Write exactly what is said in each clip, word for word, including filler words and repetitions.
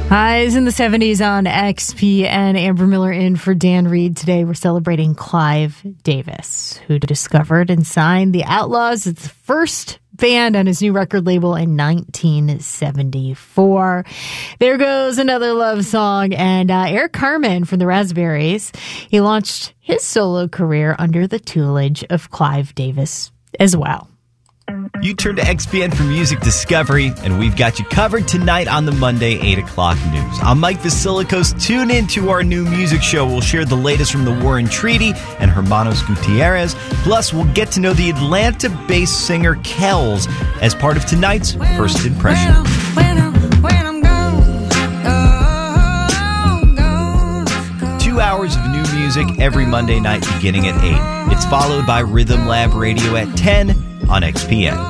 Highs in the seventies on X P and Amber Miller in for Dan Reed. Today we're celebrating Clive Davis, who discovered and signed the Outlaws, its first band on his new record label in nineteen seventy-four. There goes another love song. And uh, Eric Carmen from the Raspberries, he launched his solo career under the tutelage of Clive Davis as well. You turn to X P N for music discovery, and we've got you covered tonight on the Monday eight o'clock news. I'm Mike Vasilikos. Tune in to our new music show. We'll share the latest from the Warren Treaty and Hermanos Gutierrez. Plus, we'll get to know the Atlanta-based singer Kells as part of tonight's First Impression. When I'm, when I'm gone, gone, gone. Two hours of new music every Monday night beginning at eight. It's followed by Rhythm Lab Radio at ten on X P N.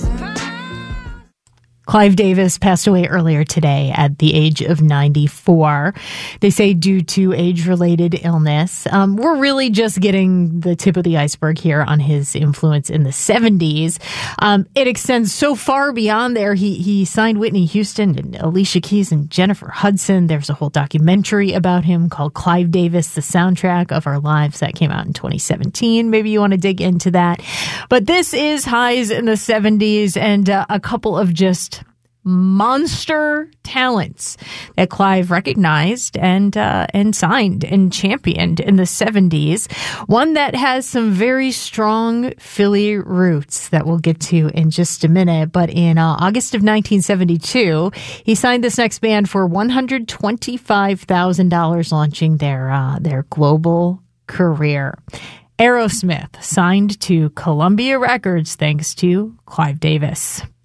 Clive Davis passed away earlier today at the age of ninety-four. They say due to age-related illness. Um, we're really just getting the tip of the iceberg here on his influence in the seventies. Um, it extends so far beyond there. He he signed Whitney Houston and Alicia Keys and Jennifer Hudson. There's a whole documentary about him called Clive Davis, the Soundtrack of Our Lives, that came out in twenty seventeen. Maybe you want to dig into that. But this is Highs in the seventies, and uh, a couple of just monster talents that Clive recognized and uh, and signed and championed in the seventies. One that has some very strong Philly roots that we'll get to in just a minute. But in uh, August of nineteen seventy-two, he signed this next band for one hundred twenty-five thousand dollars, launching their uh, their global career. Aerosmith signed to Columbia Records thanks to Clive Davis.